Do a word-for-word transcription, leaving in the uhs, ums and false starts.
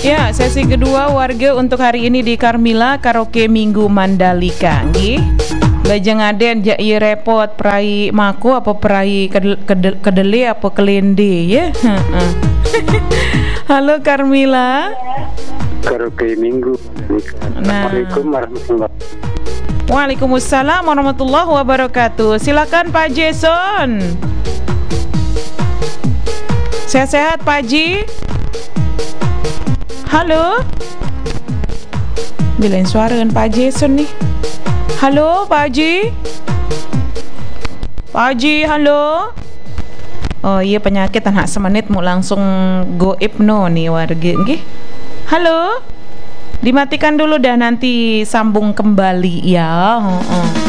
Ya, sesi kedua warga untuk hari ini di Carmila Karaoke Minggu Mandalika. Nggih. Lajeng aden ja ieu repot perai mako apa perai kedel, kedel, kedele apa kelende ya. Heeh. Halo Carmila. Karaoke Minggu. Nah. Assalamualaikum warahmatullahi wabarakatuh. Waalaikumsalam warahmatullahi wabarakatuh. Silakan Pak Jason. Sehat-sehat Pak Ji. Halo. Bilain suara dengan Pak Jason nih. Halo Pak Ji. Pak Ji, halo. Oh iya, penyakit anak semenit mau langsung goib no nih warga nggih. Halo. Dimatikan dulu dah, nanti sambung kembali ya. Oh, oh.